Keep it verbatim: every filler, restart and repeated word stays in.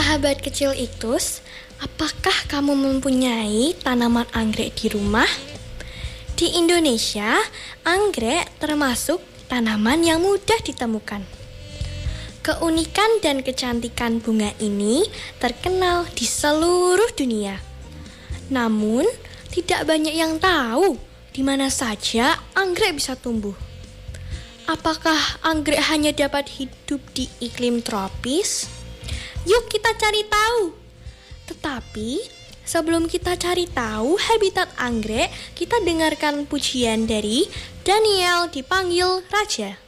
Sahabat kecil Iktus, apakah kamu mempunyai tanaman anggrek di rumah? Di Indonesia, anggrek termasuk tanaman yang mudah ditemukan. Keunikan dan kecantikan bunga ini terkenal di seluruh dunia. Namun, tidak banyak yang tahu di mana saja anggrek bisa tumbuh. Apakah anggrek hanya dapat hidup di iklim tropis? Yuk kita cari tahu. Tetapi sebelum kita cari tahu habitat anggrek, kita dengarkan pujian dari Daniel dipanggil Raja.